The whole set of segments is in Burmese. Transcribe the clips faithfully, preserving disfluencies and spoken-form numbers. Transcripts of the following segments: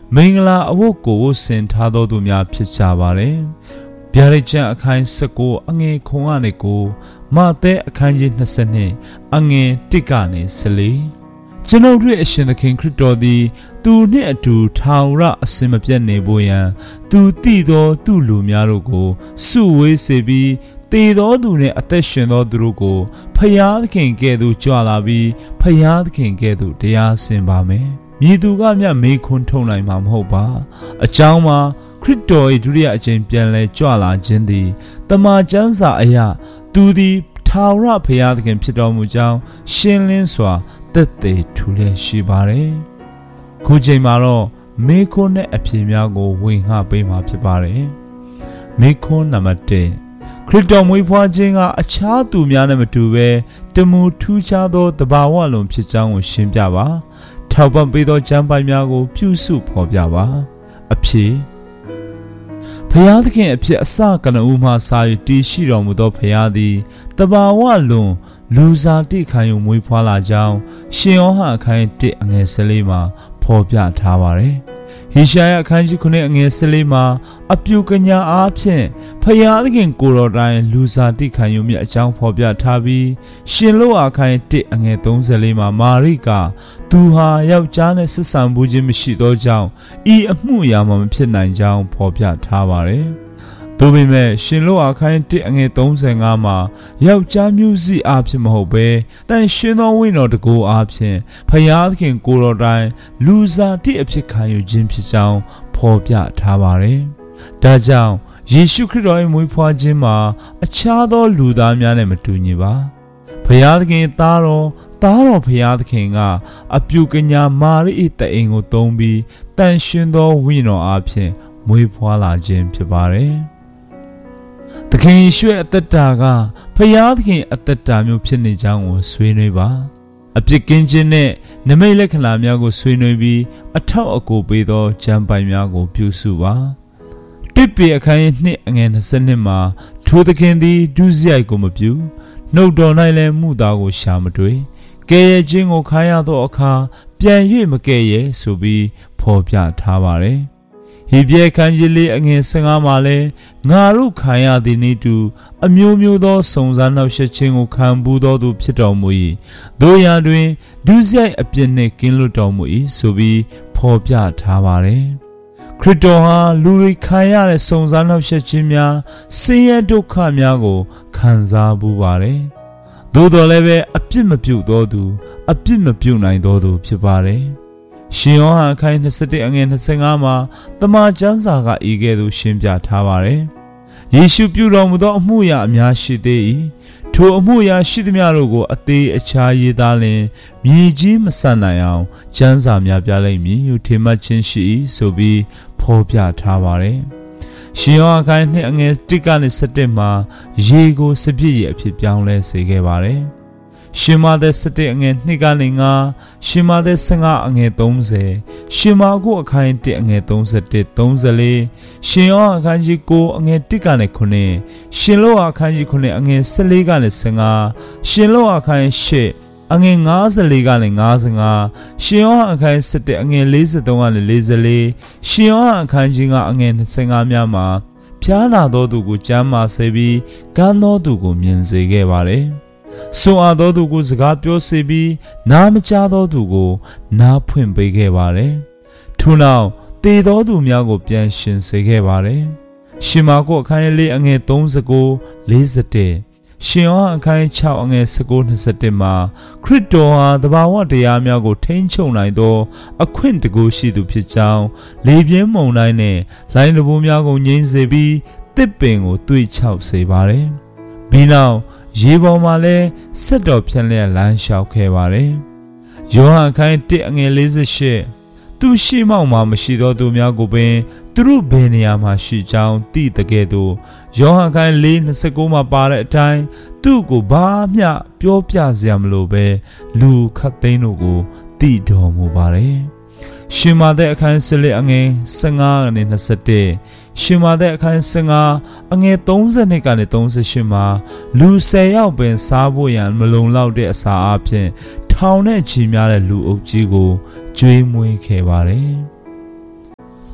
မင်္ဂလာအဝတ်ကိုဆင်ထားသောသူများဖြစ်ကြပါတယ်ဗျာဒိတ်ကျမ်းအခန်း၁၉အငယ်ခုံကနေကိုမဿဲအခန်းကြီး၂၂အငယ်၁ကနေ၁၄ကျွန်ုပ်တို့အရှင်သခင်ခရစ်တော်သည်သူနှင့်အတူထောင်ရအစင်မပြတ်နေဖို့ရန်သူတည်သောသူလူများတို့ကိုစုဝေးစေပြီးတည်သောသူနှင့်အသက်ရှင်သောသူတို့ကိုဖယားသခင်ကဲ့သို့ကြွလာပြီးဖယားသခင်ကဲ့သို့တရားဆင်ပါမယ်မည်သူကမျှမေးခွန်းထုတ်နိုင်မှာမဟုတ်ပါအကြောင်းမှာခရစ်တော်၏ဒုတိယအကြိမ်ပြန်လဲကြွလာခြင်းသည်တမန်ကျမ်းစာအရသူသည်ထာဝရဘုရားသခင်ဖြစ်တော်မူကြောင်းရှင်းလင်းစွာသက်သေထူလျက်ရှိပါတယ်ခုချိန်မှာတော့မေခွန်းနဲ့အဖြေများကိုဝင်ဟပေးမှာဖြစ်ပါတယ်မေခွန်းနံပါတ်၁ခရစ်တော်မွေးဖွားခြင်းကအခြားသူများနဲ့မတူဘဲတမူထူးခြားသောတဘာဝလုံးဖြစ်ကြောင်းကိုရှင်းပြပါထောက်ပံ့ပေးသောကျမ်းပိုင်များကိုပြုစုဖော်ပြပါအဖြေဘုရားသခင်အဖြစ်အစကနဦးမှစာ၍တည်ရှိတော်မူသောဘုရားသည်တဘာဝလုံးလူစားတိခံယူမွေးဖွားလာကြောင်းရှင်ယောဟန်အခန်း၁အငယ်၁၄မှာဖော်ပြထားပါတယ်ဟေရှာယအခန်းကြီး၉အငယ်၁၄မှာအပြုကညာအားဖြင့်ဖယားသခင်ကိုယ်တော်တိုင်လူစားတိခံယူမြတ်အကြောင်းဖော်ပြထားပြီးရှင်လောအခန်း၁အငယ်၃၄မှာမာရိကသူဟာယောက်ျားနဲ့ဆက်ဆံမှုခြင်းမရှိသောကြောင့်ဤအမှုအရာမှမဖြစ်နိုင်ကြောင်းဖော်ပြထားပါတယ်သို့ပေမဲ့ရှင်လောအခန်း၁အငယ်၃၅မှာယောက်ျားမျိုးစိအားဖြင့်မဟုတ်ဘဲတန်ရှင်သောဝိညာဉ်တော်တကူအားဖြင့်ဖယားသခင်ကိုယ်တော်တိုင်လူစားတိအဖြစ်ခံယူခြင်းဖြစ်ကြောင်းဖော်ပြထားပါတယ်။ဒါကြောင့်ယေရှုခရစ်တော်၏မွေးဖွားခြင်းမှာအခြားသောလူသားများနဲ့မတူညီပါ။ဖယားသခင်သားတော်သားတော်ဖယားသခင်ကအပြုကညာမာရိ၏တအိမ်ကိုသုံးပြီးတန်ရှင်သောဝိညာဉ်တော်အားဖြင့်မွေးဖွားလာခြင်းဖြစ်ပါတယ်။သခင်ယေရှုရဲ့အသက်တာကဖယားသခင်အသက်တာမျိုးဖြစ်နေကြောင်းကိုဆွေးနွေးပါအပြစ်ကင်းခြင်းနဲ့နမိတ်လက္ခဏာများကိုဆွေးနွေးပြီးအထောက်အကူပေးသောကျမ်းပိုင်များကိုပြုစုပါတစ်ပေအခန်း၂အငယ်၂၂မှာထိုသခင်သည်ဒုစရိုက်ကိုမပြုနှုတ်တော်၌လည်းမှုသားကိုရှာမတွေ့ကဲရဲ့ခြင်းကိုခံရသောအခါပြန်၍မကဲရဲ့ဆိုပြီးဖော်ပြထားပါတယ်ဟေဘရဲခန်းကြီးလေးအငယ်၁၅မှာလဲငါတို့ခံရသည်နည်းတူအမျိုးမျိုးသောစုံစမ်းနှောက်ယှက်ခြင်းကိုခံပူးသောသူဖြစ်တော်မူ၏တို့ရာတွင်ဒုစရိုက်အပြစ်နှင့်ကင်းလွတ်တော်မူ၏ဆိုပြီးဖော်ပြထားပါတယ်ခရစ်တော်ဟာလူတွေခံရတဲ့စုံစမ်းနှောက်ယှက်ခြင်းများဆင်းရဲဒုက္ခများကိုခံစားပူးပါတယ်သို့တော်လည်းပဲအပြစ်မပြုသောသူအပြစ်မပြုနိုင်သောသူဖြစ်ပါတယ်ရှင်ယောဟန်အခန်း၂၁အငယ်၂၅မှာတမန်ကျမ်းစာကဤကဲ့သို့ရှင်းပြထားပါတယ်။ယေရှုပြုတော်မူသောအမှုရာအများရှိသေး၏။ထိုအမှုရာရှိသမျှတို့ကိုအသေးအခြားရေးသားလင်မြေကြီးမဆန်နိုင်အောင်ကျမ်းစာများပြလိမ့်မည်ဟုထင်မှတ်ခြင်းရှိ၏ဆိုပြီးဖော်ပြထားပါတယ်။ရှင်ယောဟန်အခန်း၂အငယ်၁ကနေ၁၁မှာရေကိုစပြည့်ရအဖြစ်ပြောင်းလဲစေခဲ့ပါတယ်။ရှင်မာသက်၁၁အငယ်၂ကနေ၅ရှင်မာသက်၁၅အငယ်၃၀ရှင်မာကုအခန်း၁အငယ်၃၁ ၃၄ရှင်ယောဟန်အခန်းကြီး၉အငယ်၁ကနေ၉ရှင်လောအခန်းကြီး၉အငယ်၁၄ကနေ၁၅ရှင်လောအခန်း၈အငယ်၅၄ကနေ၅၅ရှင်ယောဟန်အခန်း၁၁အငယ်၄၃ကနေ၄၄ရှင်ယောဟန်အခန်းကြီး၅အငယ်၂၅များမှာဖျားနာသောသူကိုကျမ်းမာစေပြီးကန်းသောသူကိုမြင်စေခဲ့ပါတယ်ဆိုအပ်သောသူကိုစကားပြောစေပြီးနားမကြားသောသူကိုနားဖွင့်ပေးခဲ့ပါတယ်။ထို့နောက်တည်သောသူများကိုပြန်ရှင်စေခဲ့ပါတယ်။ရှင်မာကုအခန်းလေးအငယ်၃၉ ၄၁ရှင်ယောဟန်အခန်း၆အငယ်၁၉ ၂၁မှာခရစ်တော်ဟာတဘာဝတရားများကိုထိန်းချုပ်နိုင်သောအခွင့်တကူရှိသူဖြစ်ကြောင်းလေပြင်းမုန်တိုင်းနဲ့လိုင်းတဘိုးများကိုငြိမ်းစေပြီးတစ်ပင်ကိုတွေးချောက်စေပါတယ်။ပြီးနောက်ရေပေါ်မှာလဲဆက်တော်ဖြန့်လျက်လမ်းလျှောက်ခဲ့ပါတယ်။ယောဟန်အခန်း၁အငယ်၄၈သူရှိမောက်မှာမရှိသောသူများကိုပင်သူတို့ဘယ်နေရာမှာရှိကြောင်းသိတဲ့ကဲ့သို့ယောဟန်အခန်း၄၂၉မှာပါတဲ့အတိုင်းသူ့ကိုဘာမျှပြောပြစရာမလိုပဲလူခတ်သိန်းတို့ကိုသိတော်မူပါတယ်။ရှင်မာသက်အခန်း၁၄အငယ်၁၅ကနေ၂၁ရှင်မာသက်အခန်း၁၅အငယ်၃၂ကနေ၃၈မှာလူ၁၀ယောက်ပင်စားဖို့ရန်မလုံလောက်တဲ့အစာအပြင်ထောင်နဲ့ချီများတဲ့လူအုပ်ကြီးကိုကျွေးမွေးခဲ့ပါတယ်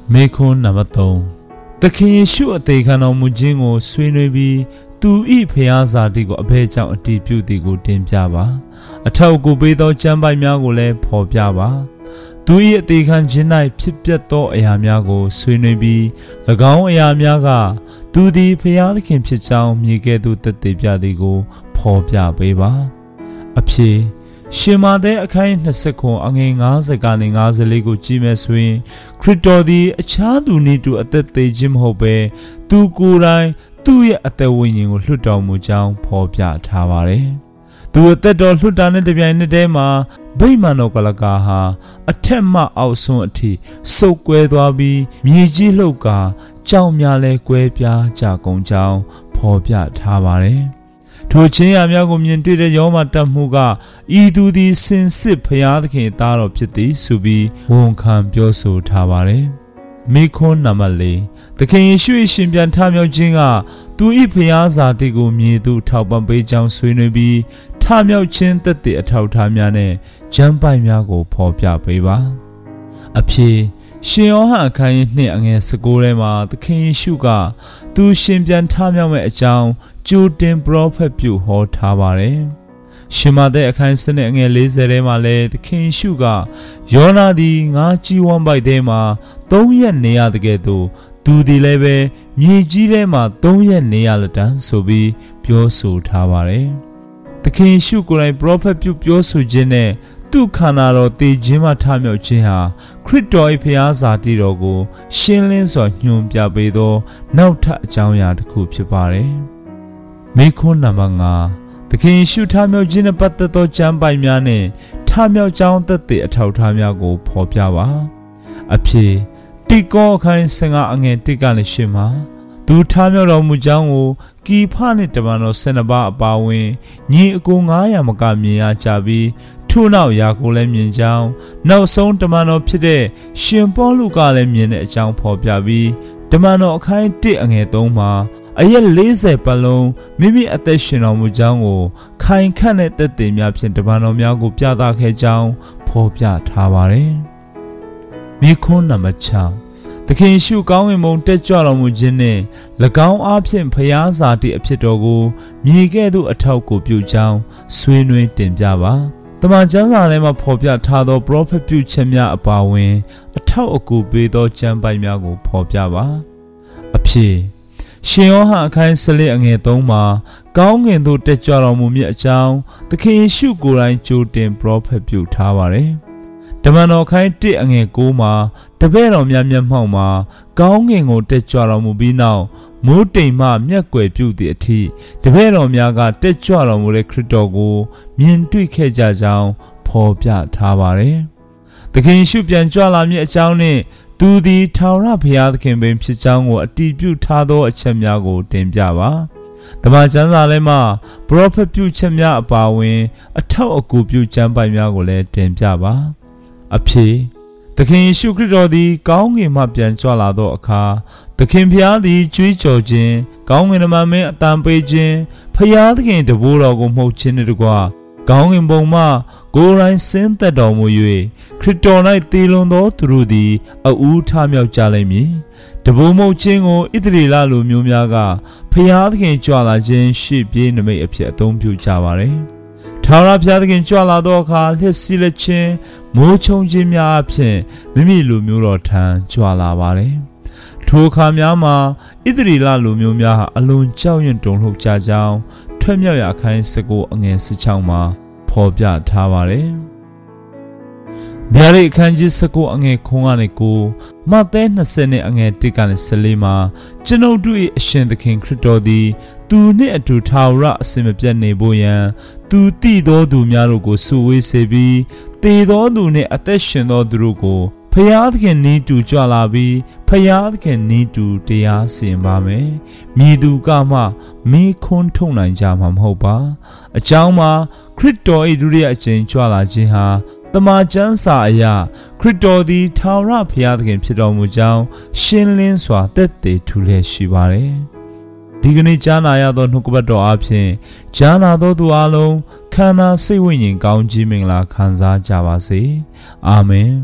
မေခွန်းနံပါတ်သုံးသခင်ယေရှုအသေးခံတော်မူခြင်းကိုဆွေးနွေးပြီးသူဤဖျားစာတိကိုအဘဲကြောင့်အတည်ပြုသည်ကိုတင်ပြပါအထောက်အကူပေးသောကျမ်းပိုက်များကိုလည်းဖော်ပြပါသူ၏အသေးခံခြင်း၌ဖြစ်ပျက်သောအရာများကိုဆွေးနွေးပြီး၎င်းအရာများကသူသည်ဖျားသခင်ဖြစ်ကြောင်းမြေကဲ့သို့သက်သေပြသည်ကိုဖော်ပြပေးပါအဖြေရှင်မာသဲအခန်းยี่สิบအငယ်၅၀ကနေ၅၄ကိုကြည့်မယ်ဆိုရင်ခရစ်တော်သည်အခြားသူနည်းတူအသက်သေးခြင်းမဟုတ်ဘဲသူကိုယ်တိုင်သူ့ရဲ့အသက်ဝိညာဉ်ကိုလွှတ်တော်မူကြောင်းဖော်ပြထားပါတယ်။သူအသက်တော်လွှတ်တာနဲ့တပြိုင်နက်တည်းမှာဗိမာန်တော်ကလကာဟာအထက်မှအောက်ဆုံးအထိစုပ်ကွဲသွားပြီးမြေကြီးလှုပ်ကာကြောင်များလဲကွဲပြားကြကုန်ကြောင်းဖော်ပြထားပါတယ်။ထိုချင်းရာများကိုမြင်တွေ့တဲ့ယောမတက်မှုကဤသူသည်စင်စစ်ဖျားသခင်သားတော်ဖြစ်သည်ဆိုပြီးဝန်ခံပြောဆိုထားပါတယ်။မိခွန်းနံပါတ်၄သခင်ယေရှု၏ရှင်ပြန်ထမြောက်ခြင်းကသူ၏ဖျားစာတိကိုမြည်သူထောက်ပံ့ပေးကြောင်းဆွေးနွေးပြီးထမြောက်ခြင်းသက်သေအထောက်ထားများနဲ့ကျမ်းပိုက်များကိုဖော်ပြပေးပါအဖြေရှင်ယောဟန်အခန်းကြီးနှစ်အငယ်၁၉ထဲမှာသခင်ယေရှုကသူရှင်ပြန်ထမြောက်မဲ့အကြောင်းကြိုတင်ပရောဖက်ပြုဟောထားပါတယ်ရှင်မာသဲအခန်းစနစ်အငယ်၄၀ထဲမှာလည်းသခင်ယေရှုကယောနာသည်ငါးကြီးဝမ်းပိုက်ထဲမှာသုံးရက်နေရတဲ့ကဲ့သို့သူသည်လည်းပဲမြေကြီးထဲမှာသုံးရက်နေရလက်တန်းဆိုပြီးပြောဆိုထားပါတယ်သခင်ယေရှုကိုယ်တိုင်ပရောဖက်ပြုပြောဆိုခြင်းနဲ့သူ့ခန္ဓာတော်တည်ခြင်းမှထမြောက်ခြင်းဟာခရစ်တော်၏ဖျားစာတိတော်ကိုရှင်းလင်းစွာညွှန်ပြပေးသောနောက်ထပ်အကြောင်းအရာတစ်ခုဖြစ်ပါတယ်မိခွန်းနံပါတ်၅သခင်ယေရှုထမြောက်ခြင်းနဲ့ပတ်သက်သောကျမ်းပိုက်များနဲ့ထမြောက်ကြောင်းသက်သေအထောက်အထားများကိုဖော်ပြပါအဖြေတိကောအခန်း၁၅အငယ်၁ကနေ၈မှာသူထမြောက်တော်မူကြောင်းကိုကီဖနှင့်တမန်တော်၁၂ပါးအပါအဝင်ညီအကို၅ရာမကမြင်ရကြပြီးထို့နောက်ယာကိုလည်းမြင်ကြောင်းနောက်ဆုံးတမန်တော်ဖြစ်တဲ့ရှင်ပေါလုကလည်းမြင်တဲ့အကြောင်းဖော်ပြပြီးတမန်တော်အခန်း၁အငယ်၃မှာအရက်၄၀ပတ်လုံးမိမိအသက်ရှင်တော်မူကြောင်းကိုခိုင်ခန့်တဲ့သက်သေများဖြင့်တမန်တော်များကိုပြသခဲ့ကြောင်းဖော်ပြထားပါတယ်။မိခွန်းနံပါတ်၆သခင်ရှုကောင်းဝင်မုံတက်ကြွတော်မူခြင်းနှင့်၎င်းအားဖြင့်ဖျားစာတိအဖြစ်တော်ကိုမြေကဲ့သို့အထောက်ကိုပြုကြောင်းဆွေးနွေးတင်ပြပါတမန်ကျမ်းစာထဲမှာဖော်ပြထားသောပရောဖက်ပြုချက်များအပါအဝင်အထောက်အကူပေးသောကျမ်းပိုက်များကိုဖော်ပြပါအဖြစ်ရှင်ယောဟန်အခန်း၁၄အငယ်၃မှာကောင်းကင်သို့တက်ကြွတော်မူမည်အကြောင်းသခင်ယေရှုကိုယ်တိုင်ကြိုတင်ပရောဖက်ပြုထားပါတယ်တမန်တော်ခန်း၁အငယ်၉မှာတပည့်တော်များမျက်မှောက်မှာကောင်းကင်ကိုတက်ကြွတော်မူပြီးနောက်မိုးတိမ်မှမျက်ကွယ်ပြုသည့်အထိတပည့်တော်များကတက်ကြွတော်မူတဲ့ခရစ်တော်ကိုမြင်တွေ့ခဲ့ကြကြောင်းဖော်ပြထားပါတယ်။သခင်ယေရှုပြန်ကြွလာမည်အကြောင်းနှင့်သူသည်ထာဝရဘုရားသခင်ပင်ဖြစ်ကြောင်းကိုအတည်ပြုထားသောအချက်များကိုတင်ပြပါ။တမန်ကျမ်းစာထဲမှာပရောဖက်ပြုချက်များအပါအဝင်အထောက်အကူပြုကျမ်းပိုက်များကိုလည်းတင်ပြပါ။အဖြစ်သခင်ယေရှုခရစ်တော်သည်ကောင်းကင်မှပြန်ကြွလာသောအခါသခင်ဖျားသည်ကြွေးကြော်ခြင်းကောင်းကင်တမန်မင်းအတန်ပေးခြင်းဖျားသခင်တဘိုးတော်ကိုမှုတ်ခြင်းနှင့်တကွကောင်းကင်ဘုံမှကိုယ်တိုင်ဆင်းသက်တော်မူ၍ခရစ်တော်၌တည်လွန်သောသူတို့သည်အဦးထမြောက်ကြလိမ့်မည်တဘိုးမှုတ်ခြင်းကိုဣသရေလလူမျိုးများကဖျားသခင်ကြွလာခြင်းရှေ့ပြေးနမိတ်အဖြစ်အသုံးပြုကြပါသည်ထာဝရဘုရားသခင်ကြွလာသောအခါလျှက်စီးလက်ခြင်းမိုးချုံခြင်းများအဖြစ်မိမိလူမျိုးတော်ထံကြွလာပါတယ်။ထိုအခါများမှာဣသရေလလူမျိုးများဟာအလွန်ကြောက်ရွံ့တုန်လှုပ်ကြကြောင်းထွက်မြောက်ရာအခန်း၁၉အငယ်၁၆မှာဖော်ပြထားပါတယ်။ဗျာဒိတ်အခန်းကြီး၁၉အငယ်ခွန်ကနေကိုမဿဲ၂၀နဲ့အငယ်၁ကနေ၁၄မှာကျွန်ုပ်တို့၏အရှင်သခင်ခရစ်တော်သည်သူနှင့်အတူထာဝရအစဉ်မပြတ်နေဖို့ရန်သူတည်သောသူများတို့ကိုစုဝေးစေပြီးတည်သောသူနှင့်အသက်ရှင်သောသူတို့ကိုဖျားသခင်နီးတူကြွလာပြီးဖျားသခင်နီးတူတရားစီရင်ပါမယ်။မြည်သူကမှမင်းခွန်းထုတ်နိုင်ကြမှာမဟုတ်ပါ။အကြောင်းမှာခရစ်တော်၏ဒုတိယအကြိမ်ကြွလာခြင်းဟာတမန်ကျမ်းစာအရခရစ်တော်သည်ထာဝရဘုရားသခင်ဖြစ်တော်မူကြောင်းရှင်းလင်းစွာသက်သေထူလျက်ရှိပါတယ်။ဒီကနေ့ကြားနာရသောနှုတ်ကပတ်တော်အပြင်ကြားနာသောသူအလုံးခန္ဓာစိတ်ဝိညာဉ်ကောင်းကြီးမင်္ဂလာခံစားကြပါစေ။အာမင်။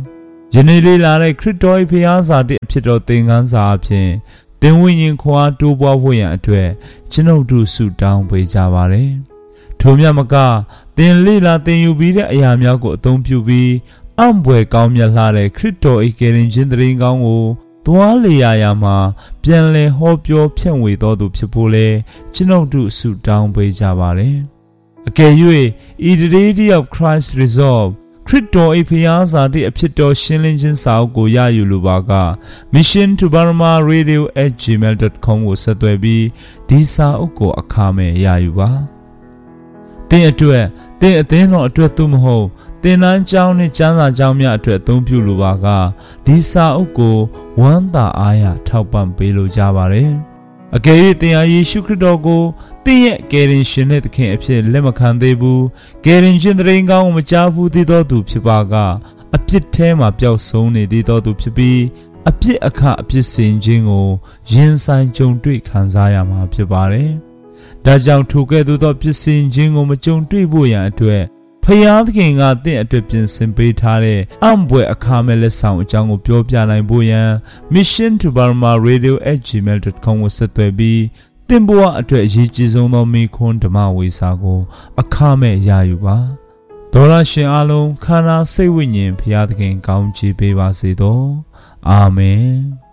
ယနေ့လေးလာတဲ့ခရစ်တော်၏ဖျားစာတဲ့အဖြစ်တော်သင်ခန်းစာအဖြစ်သင်ဝိညာဉ်ခွာတိုးပွားဖို့ရန်အတွက်ကျွန်ုပ်တို့ဆုတောင်းပေးကြပါရစေ။ထို့မြတ်မကသင်လေးလာသင်ယူပြီးတဲ့အရာများကိုအသုံးပြုပြီးအံ့ဖွယ်ကောင်းမြတ်လှတဲ့ခရစ်တော်၏ကယ်တင်ခြင်းတရင်ကောင်းကိုသွားလေရာရာမှာပြန်လည်ဟောပြောဖြန့်ဝေတော်သူဖြစ်ဖို့လဲကျွန်ုပ်တို့ဆုတောင်းပေးကြပါရစေ။အကယ်၍ in the day of Christ resolve ခရစ်တော်၏ဖျားစာတဲ့အဖြစ်တော်ရှင်းလင်းခြင်းစာအုပ်ကိုရယူလိုပါက mission to burma radio at gmail dot com ကိုဆက်သွယ်ပြီးဒီစာအုပ်ကိုအခမဲ့ရယူပါသင်အတွက်သင်အသင်းတော်အတွက်သို့မဟုတ်သင်တန်းကျောင်းနဲ့ကျမ်းစာကျောင်းများအတွက်အသုံးပြုလိုပါကဒီစာအုပ်ကိုဝမ်းသာအားရထောက်ပံ့ပေးလိုကြပါရစေအကယ်၍သင်ဟာယေရှုခရစ်တော်ကိုသင်ရဲ့ကယ်တင်ရှင်နဲ့သခင်အဖြစ်လက်မခံသေးဘူးကယ်တင်ရှင်တရင်ကောင်းကိုမကြားဘူးသေးသောသူဖြစ်ပါကအပြစ်ထဲမှာပျောက်ဆုံးနေသေးသောသူဖြစ်ပြီးအပြစ်အခအပြစ်စင်ခြင်းကိုရင်ဆိုင်ကြုံတွေ့ခံစားရမှာဖြစ်ပါတယ်ဒါကြောင့်ထိုကဲ့သို့သောပြစ်စင်ခြင်းကိုမကြုံတွေ့ဖို့ရန်အတွက်ဖယားသခင်ကတင့်အတွက်ပြင်ဆင်ပေးထားတဲ့အံ့ဖွယ်အခါမဲ့လက်ဆောင်အကြောင်းကိုပြောပြနိုင်ဖို့ရန် mission to burma radio at gmail dot com ကိုဆက်သွယ်ပြီးသင်ဘဝအတွက်အရေးကြီးဆုံးသောမိခွန်းဓမ္မဝေစာကိုအခမဲ့ရယူပါဒေါရရှင်အားလုံးခန္ဓာစိတ်ဝိညာဉ်ဖယားသခင်ကောင်းချီးပေးပါစေသောအာမင်